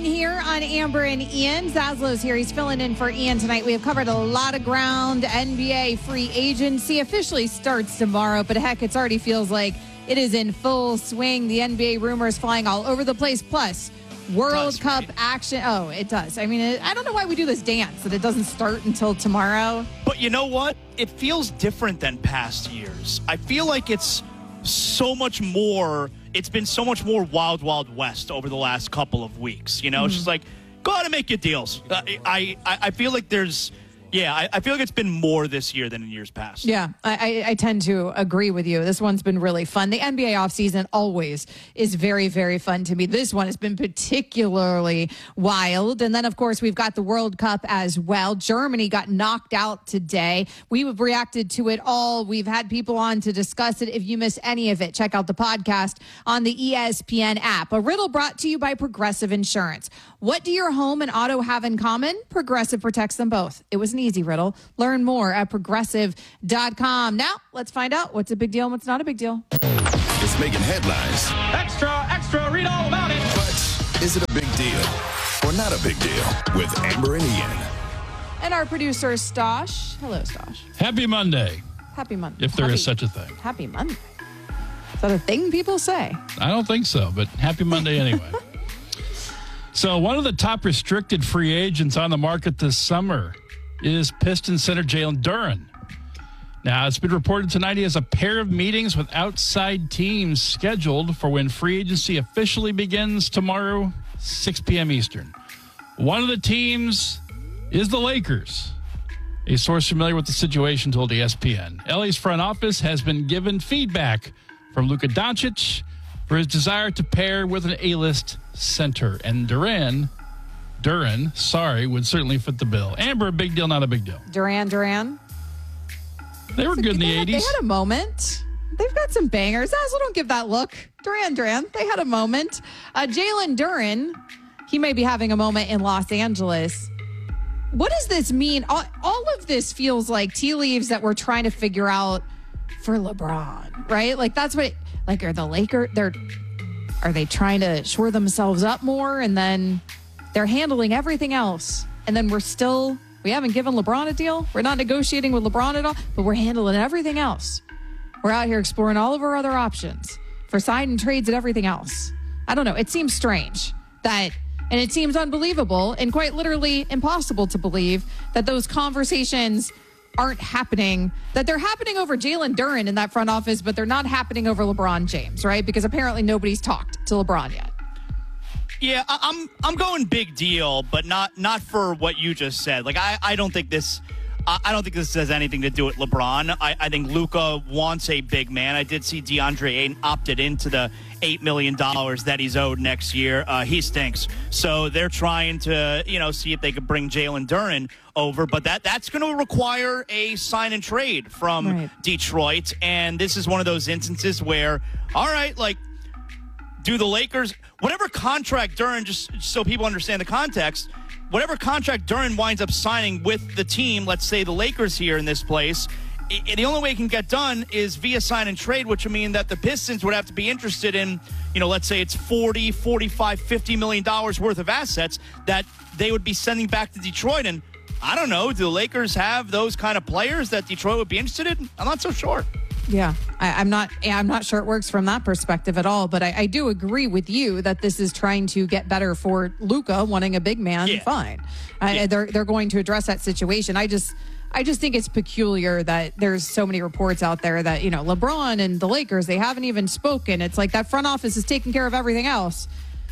Here on Amber and Ian. Zaslow's here. He's filling in for Ian tonight. We have covered a lot of ground. NBA free agency officially starts tomorrow, but heck, it already feels like it is in full swing. The NBA rumors flying all over the place. Plus, World Cup action. Oh, it does. I mean, I don't know why we do this dance that it doesn't start until tomorrow. But you know what? It feels different than past years. I feel like it's so much more. It's been so much more wild, wild west over the last couple of weeks. You know, It's just like, go out and make your deals. I feel like there's, I feel like it's been more this year than in years past. Yeah, I tend to agree with you. This one's been really fun. The NBA offseason always is very, very fun to me. This one has been particularly wild. And then, of course, we've got the World Cup as well. Germany got knocked out today. We've reacted to it all. We've had people on to discuss it. If you miss any of it, check out the podcast on the ESPN app. A riddle brought to you by Progressive Insurance. What do your home and auto have in common? Progressive protects them both. It was an easy riddle. Learn more at progressive.com. Now, let's find out what's a big deal and what's not a big deal. It's making headlines. Extra, extra, read all about it. But is it a big deal or not a big deal with Amber and Ian? And our producer, Stosh. Hello, Stosh. Happy Monday. Happy Monday. If there is such a thing. Happy Monday. Is that a thing people say? I don't think so, but happy Monday anyway. So one of the top restricted free agents on the market this summer is Pistons center Jalen Duren. Now, it's been reported tonight he has a pair of meetings with outside teams scheduled for when free agency officially begins tomorrow, 6 p.m. Eastern. One of the teams is the Lakers. A source familiar with the situation told ESPN. LA's front office has been given feedback from Luka Doncic for his desire to pair with an A-list center. And Duren, would certainly fit the bill. Amber, a big deal, not a big deal. Duran. They were good in the 80s. They had a moment. They've got some bangers. Zazzle, don't give that look. Duran. They had a moment. Jalen Duren, he may be having a moment in Los Angeles. What does this mean? All of this feels like tea leaves that we're trying to figure out for LeBron, right? Like that's what, like are the Lakers, are they trying to shore themselves up more and then they're handling everything else? And then we haven't given LeBron a deal. We're not negotiating with LeBron at all, but we're handling everything else. We're out here exploring all of our other options for sign and trades and everything else. I don't know. It seems strange and it seems unbelievable and quite literally impossible to believe that those conversations aren't happening, that they're happening over Jalen Duren in that front office, but they're not happening over LeBron James, right? Because apparently nobody's talked to LeBron yet. Yeah, I'm going big deal, but not for what you just said. Like I don't think this has anything to do with LeBron. I think Luka wants a big man. I did see DeAndre Ayton opted into the $8 million that he's owed next year. He stinks. So they're trying to, see if they could bring Jalen Duren over. But that's going to require a sign and trade from Detroit. And this is one of those instances where, all right, like, do the Lakers, whatever contract Duren, just so people understand the context, whatever contract Duren winds up signing with the team, let's say the Lakers here in this place, the only way it can get done is via sign and trade, which would mean that the Pistons would have to be interested in, let's say it's $40, $45, $50 million worth of assets that they would be sending back to Detroit. And I don't know, do the Lakers have those kind of players that Detroit would be interested in? I'm not so sure. Yeah, I'm not sure it works from that perspective at all, but I do agree with you that this is trying to get better for Luka wanting a big man. Yeah. Fine. They're going to address that situation. I just think it's peculiar that there's so many reports out there that, LeBron and the Lakers, they haven't even spoken. It's like that front office is taking care of everything else.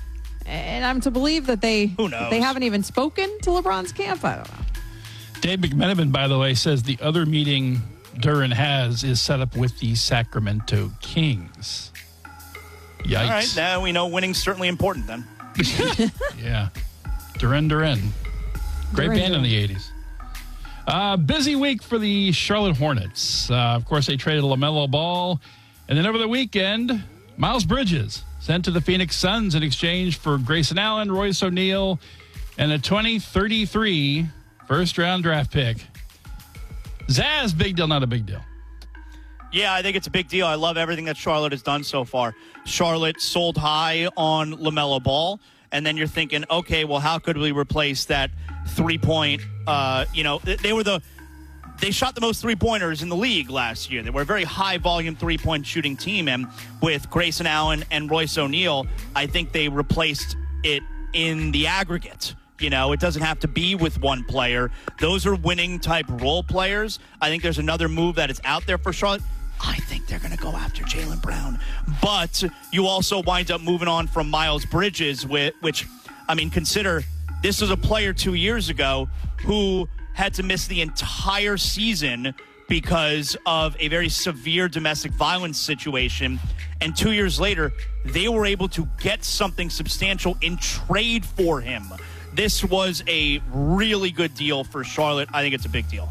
And I'm to believe that they haven't even spoken to LeBron's camp. I don't know. Dave McMenamin, by the way, says the other meeting Duren has is set up with the Sacramento Kings. Yikes. All right, now we know winning's certainly important then. Yeah. Duren. Great band in the 80s. Busy week for the Charlotte Hornets. Of course, they traded LaMelo Ball. And then over the weekend, Miles Bridges sent to the Phoenix Suns in exchange for Grayson Allen, Royce O'Neal, and a 2033 first-round draft pick. Zaz, big deal, not a big deal? Yeah, I think it's a big deal. I love everything that Charlotte has done so far. Charlotte sold high on LaMelo Ball, and then you're thinking, okay, well, how could we replace that 3-point? They shot the most 3-pointers in the league last year. They were a very high-volume 3-point shooting team, and with Grayson Allen and Royce O'Neal, I think they replaced it in the aggregate. It doesn't have to be with one player. Those are winning-type role players. I think there's another move that is out there for Charlotte. I think they're going to go after Jaylen Brown. But you also wind up moving on from Miles Bridges, which, consider this was a player 2 years ago who had to miss the entire season because of a very severe domestic violence situation. And 2 years later, they were able to get something substantial in trade for him. This was a really good deal for Charlotte. I think it's a big deal.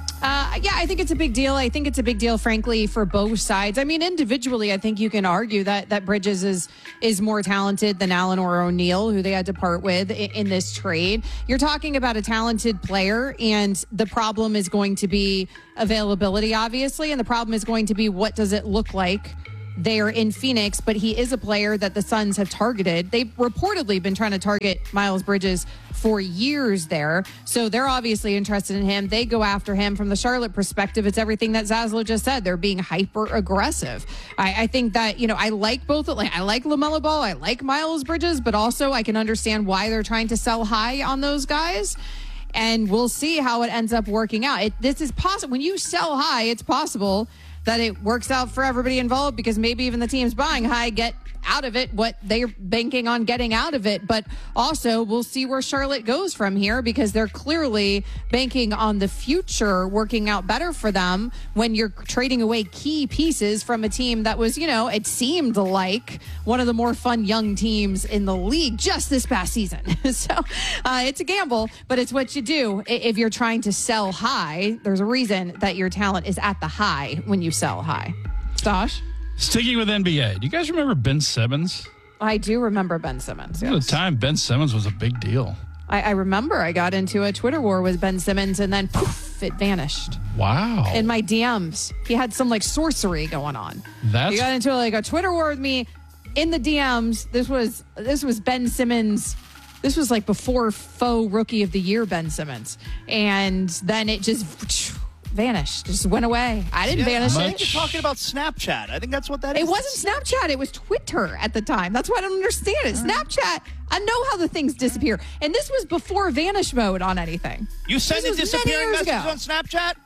I think it's a big deal. I think it's a big deal, frankly, for both sides. Individually, I think you can argue that Bridges is more talented than Allen or O'Neal, who they had to part with in this trade. You're talking about a talented player, and the problem is going to be availability, obviously, and the problem is going to be what does it look like there in Phoenix, but he is a player that the Suns have targeted. They've reportedly been trying to target Miles Bridges for years there, so they're obviously interested in him. They go after him. From the Charlotte perspective, it's everything that Zaslow just said. They're being hyper aggressive. I think that, I like both. I like LaMelo Ball. I like Miles Bridges, but also I can understand why they're trying to sell high on those guys. And we'll see how it ends up working out. This is possible. When you sell high, it's possible that it works out for everybody involved, because maybe even the teams buying high get out of it what they're banking on getting out of it. But also, we'll see where Charlotte goes from here, because they're clearly banking on the future working out better for them when you're trading away key pieces from a team that was, it seemed like one of the more fun young teams in the league just this past season. So it's a gamble, but it's what you do if you're trying to sell high. There's a reason that your talent is at the high when you sell high. Stosh? Sticking with NBA, do you guys remember Ben Simmons? I do remember Ben Simmons. At the time, Ben Simmons was a big deal. I remember I got into a Twitter war with Ben Simmons, and then poof, it vanished. Wow. In my DMs. He had some sorcery going on. He got into a Twitter war with me in the DMs. This was Ben Simmons. This was before faux rookie of the year Ben Simmons. And then it just vanished, just went away. I didn't vanish it. You're talking about Snapchat. I think that's what that is. It wasn't Snapchat. It was Twitter at the time. That's why I don't understand it. Snapchat, I know how the things disappear. And this was before vanish mode on anything. You sending disappearing messages on Snapchat?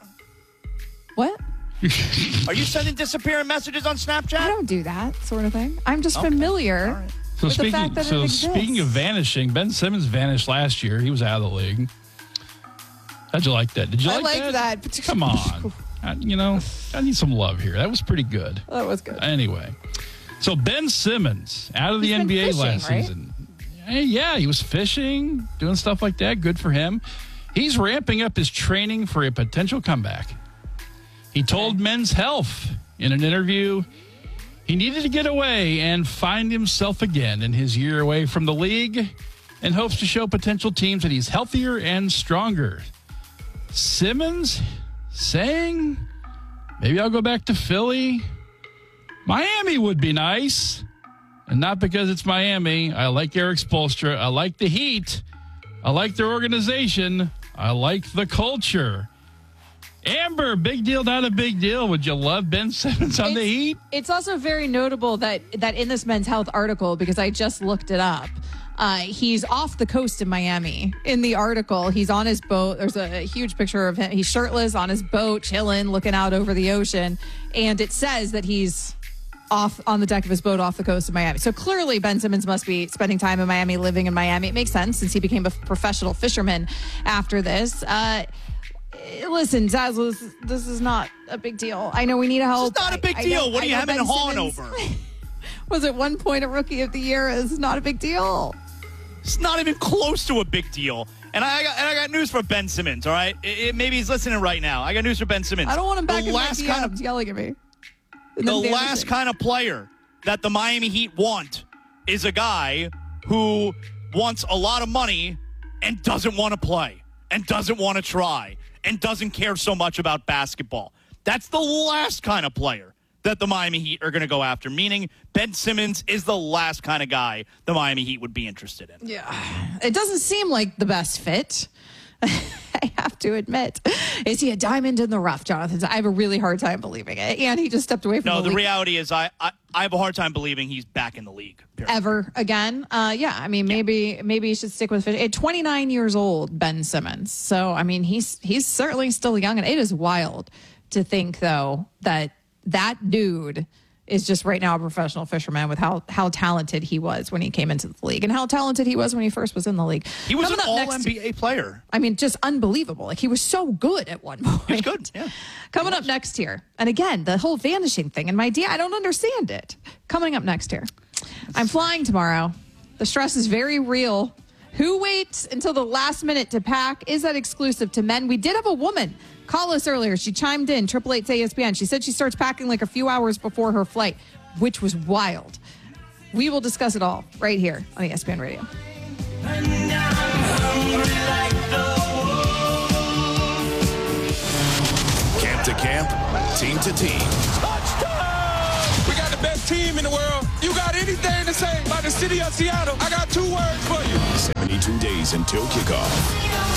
What? Are you sending disappearing messages on Snapchat? I don't do that sort of thing. I'm just familiar with the fact that it exists. Speaking of vanishing, Ben Simmons vanished last year. He was out of the league. How'd you like that? Did you like that? Come on. I need some love here. That was pretty good. That was good. Anyway, so Ben Simmons out of the NBA last season. Yeah, he was fishing, doing stuff like that. Good for him. He's ramping up his training for a potential comeback. He told Men's Health in an interview he needed to get away and find himself again in his year away from the league, and hopes to show potential teams that he's healthier and stronger. Simmons saying, maybe I'll go back to Philly. Miami would be nice. And not because it's Miami. I like Eric Spoelstra. I like the Heat. I like their organization. I like the culture. Amber, big deal, not a big deal. Would you love Ben Simmons on the Heat? It's also very notable that in this Men's Health article, because I just looked it up, he's off the coast of Miami. In the article, he's on his boat. There's a huge picture of him. He's shirtless on his boat, chilling, looking out over the ocean. And it says that he's off on the deck of his boat off the coast of Miami. So clearly Ben Simmons must be spending time in Miami, living in Miami. It makes sense since he became a professional fisherman after this. Listen, Zaslow, this is not a big deal. I know we need help. It's not a big deal. What are you having a hawing over? Was it 1 point a rookie of the year? It's not a big deal. It's not even close to a big deal. And I got news for Ben Simmons, all right? Maybe he's listening right now. I got news for Ben Simmons. I don't want him back in my DMs yelling at me. The last kind of player that the Miami Heat want is a guy who wants a lot of money and doesn't want to play and doesn't want to try and doesn't care so much about basketball. That's the last kind of player that the Miami Heat are going to go after, meaning Ben Simmons is the last kind of guy the Miami Heat would be interested in. Yeah, it doesn't seem like the best fit. I have to admit. Is he a diamond in the rough, Jonathan? I have a really hard time believing it. And he just stepped away from the league. No, the reality is I have a hard time believing he's back in the league. Period. Ever again. Yeah, I mean, maybe he should stick with it. 29 years old, Ben Simmons. So, I mean, he's certainly still young. And it is wild to think, though, that dude is just right now a professional fisherman with how talented he was when he came into the league and how talented he was when he first was in the league. He was an all-NBA player. I mean, just unbelievable. Like, he was so good at one point. He was good, yeah. Coming up next here. And again, the whole vanishing thing. And my dear, I don't understand it. Coming up next here. I'm flying tomorrow. The stress is very real. Who waits until the last minute to pack? Is that exclusive to men? We did have a woman call us earlier. She chimed in, 888-ESPN. She said she starts packing like a few hours before her flight, which was wild. We will discuss it all right here on ESPN Radio. Camp to camp, team to team. We got the best team in the world. You got anything to say about the city of Seattle? I got 2 words for you. 72 days until kickoff.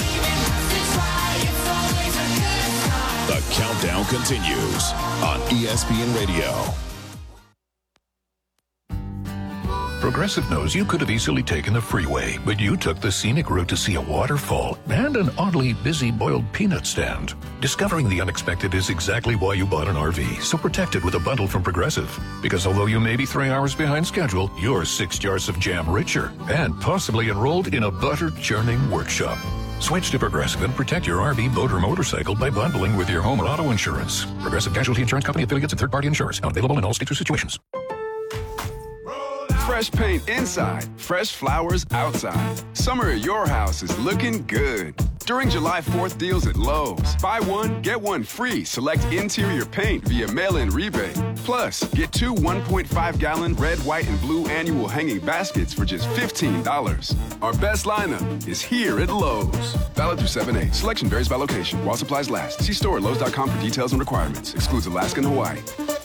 The countdown continues on ESPN Radio. Progressive knows you could have easily taken the freeway, but you took the scenic route to see a waterfall and an oddly busy boiled peanut stand. Discovering the unexpected is exactly why you bought an RV, so protect it with a bundle from Progressive. Because although you may be 3 hours behind schedule, you're 6 jars of jam richer and possibly enrolled in a butter churning workshop. Switch to Progressive and protect your RV, boat, or motorcycle by bundling with your home or auto insurance. Progressive Casualty Insurance Company affiliates and third-party insurers. Not available in all states or situations. Fresh paint inside, fresh flowers outside. Summer at your house is looking good. During July 4th deals at Lowe's, buy one, get one free. Select interior paint via mail-in rebate. Plus, get 2 1.5-gallon red, white, and blue annual hanging baskets for just $15. Our best lineup is here at Lowe's. Valid through 7/8. Selection varies by location. While supplies last. See store at Lowe's.com for details and requirements. Excludes Alaska and Hawaii.